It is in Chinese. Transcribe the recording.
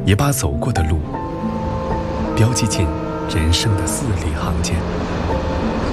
也把走过的路标记进人生的字里行间。